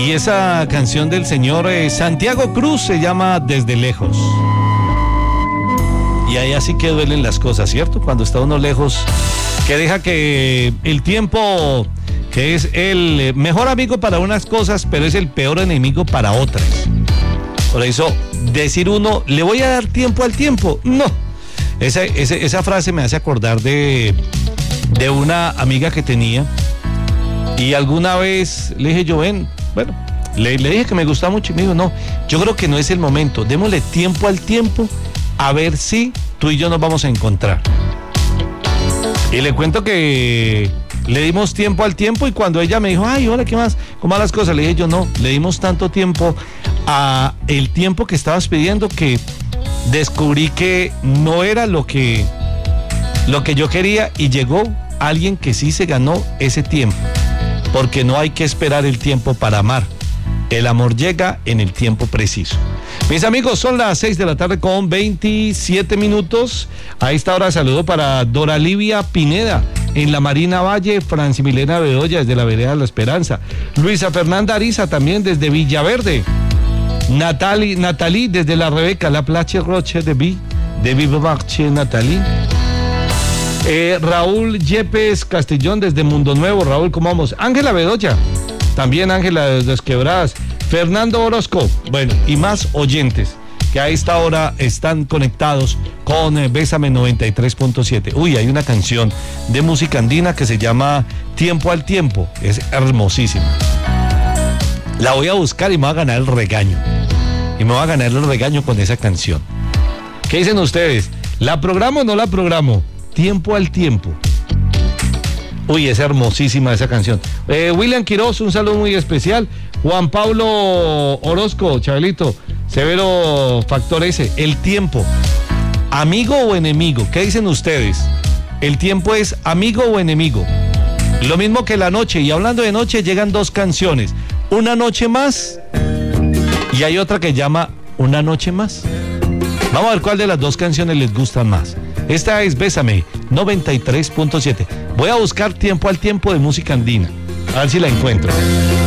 Y esa canción del señor Santiago Cruz se llama Desde Lejos. Y ahí así que duelen las cosas, ¿cierto? Cuando está uno lejos, que deja que el tiempo, que es el mejor amigo para unas cosas, pero es el peor enemigo para otras. Por eso, decir uno, ¿le voy a dar tiempo al tiempo? No. Esa frase me hace acordar de una amiga que tenía, y alguna vez le dije yo, le dije que me gustaba mucho, y me dijo, no, yo creo que no es el momento, démosle tiempo al tiempo, a ver si tú y yo nos vamos a encontrar. Y le cuento que le dimos tiempo al tiempo, y cuando ella me dijo, ay, hola, ¿qué más? ¿Cómo van las cosas? Le dije yo, no, le dimos tanto tiempo a el tiempo que estabas pidiendo que descubrí que no era lo que yo quería, y llegó alguien que sí se ganó ese tiempo, porque no hay que esperar el tiempo para amar. El amor llega en el tiempo preciso. Mis amigos, son las 6 de la tarde con 27 minutos. A esta hora saludo para Dora Livia Pineda en la Marina Valle, Franci Milena Bedoya desde la Vereda de la Esperanza, Luisa Fernanda Ariza también desde Villaverde, Natalie desde la Rebeca, la Plache Roche de Viva Marche Natalie, Raúl Yepes Castellón desde Mundo Nuevo. Raúl, ¿cómo vamos? Ángela Bedoya, también Ángela de Las Quebradas, Fernando Orozco, bueno, y más oyentes que a esta hora están conectados con Bésame 93.7. Uy, hay una canción de música andina que se llama Tiempo al Tiempo, es hermosísima. La voy a buscar y me va a ganar el regaño. Y me va a ganar el regaño con esa canción. ¿Qué dicen ustedes? ¿La programo o no la programo? Tiempo al Tiempo. Uy, es hermosísima esa canción. William Quiroz, un saludo muy especial. Juan Pablo Orozco, Chabelito, Severo Factor S, el tiempo. ¿Amigo o enemigo? ¿Qué dicen ustedes? ¿El tiempo es amigo o enemigo? Lo mismo que la noche. Y hablando de noche, llegan dos canciones. Una noche más, y hay otra que llama Una noche más. Vamos a ver cuál de las dos canciones les gusta más. Esta es Bésame 93.7. Voy a buscar Tiempo al Tiempo de música andina, a ver si la encuentro.